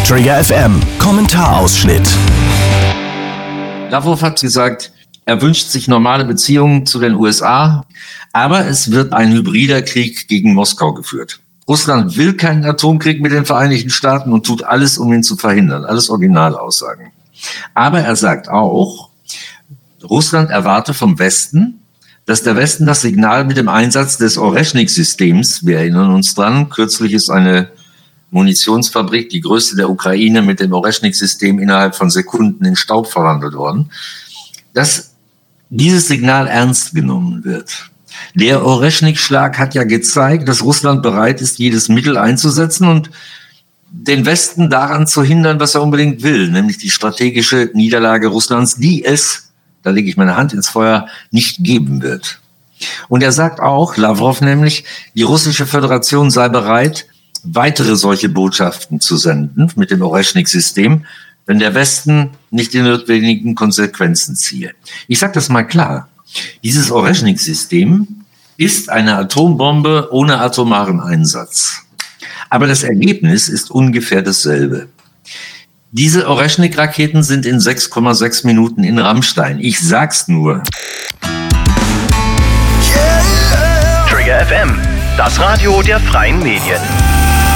Trigger FM Kommentarausschnitt. Lavrov hat gesagt, er wünscht sich normale Beziehungen zu den USA, aber es wird ein hybrider Krieg gegen Moskau geführt. Russland will keinen Atomkrieg mit den Vereinigten Staaten und tut alles, um ihn zu verhindern. Alles Originalaussagen. Aber er sagt auch, Russland erwarte vom Westen, dass der Westen das Signal mit dem Einsatz des Oreschnik-Systems, wir erinnern uns dran, kürzlich ist eine Munitionsfabrik, die größte der Ukraine, mit dem Oreschnik-System innerhalb von Sekunden in Staub verwandelt worden, dass dieses Signal ernst genommen wird. Der Oreschnik-Schlag hat ja gezeigt, dass Russland bereit ist, jedes Mittel einzusetzen und den Westen daran zu hindern, was er unbedingt will, nämlich die strategische Niederlage Russlands, die es, da lege ich meine Hand ins Feuer, nicht geben wird. Und er sagt auch, Lavrov nämlich, die russische Föderation sei bereit, weitere solche Botschaften zu senden mit dem Oreschnik-System, wenn der Westen nicht die notwendigen Konsequenzen ziehe. Ich sage das mal klar. Dieses Oreschnik-System ist eine Atombombe ohne atomaren Einsatz. Aber das Ergebnis ist ungefähr dasselbe. Diese Oreschnik-Raketen sind in 6,6 Minuten in Rammstein. Ich sag's nur. Trigger FM, das Radio der freien Medien.